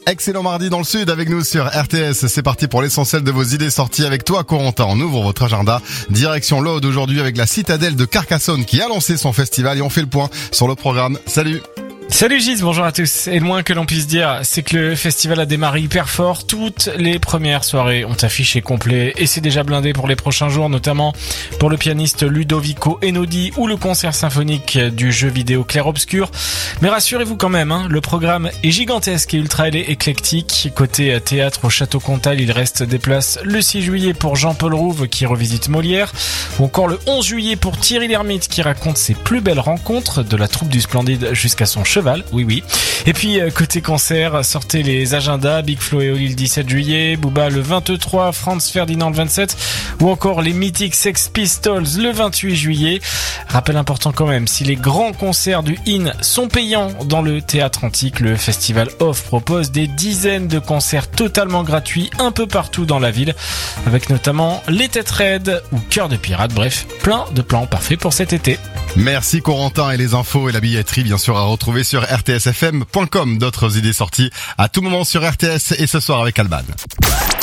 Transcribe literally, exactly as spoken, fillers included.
Excellent mardi dans le sud avec nous sur R T S. C'est parti pour l'essentiel de vos idées sorties avec toi, Corentin. On ouvre votre agenda. Direction l'Aude aujourd'hui avec la Citadelle de Carcassonne qui a lancé son festival et on fait le point sur le programme. Salut. Salut Gis, bonjour à tous. Et le moins que l'on puisse dire, c'est que le festival a démarré hyper fort. Toutes les premières soirées ont affiché complet et c'est déjà blindé pour les prochains jours, notamment pour le pianiste Ludovico Einaudi ou le concert symphonique du jeu vidéo Clair Obscur. Mais rassurez-vous quand même, hein, le programme est gigantesque et ultra éclectique. Côté théâtre au Château Comtal, il reste des places le six juillet pour Jean-Paul Rouve qui revisite Molière, ou encore le onze juillet pour Thierry Lhermitte qui raconte ses plus belles rencontres de la troupe du Splendide jusqu'à son cheval. Oui, oui. Et puis, côté concert, sortez les agendas. Big Flo et Oli le dix-sept juillet, Booba le vingt-trois, Franz Ferdinand le vingt-sept, ou encore les mythiques Sex Pistols le vingt-huit juillet. Rappel important quand même, si les grands concerts du I N sont payants dans le théâtre antique, le Festival Off propose des dizaines de concerts totalement gratuits un peu partout dans la ville, avec notamment les Têtes Raides ou Cœur de Pirate. Bref, plein de plans parfaits pour cet été. Merci Corentin, et les infos et la billetterie bien sûr à retrouver sur r t s f m point com. D'autres idées sorties à tout moment sur R T S et ce soir avec Alban.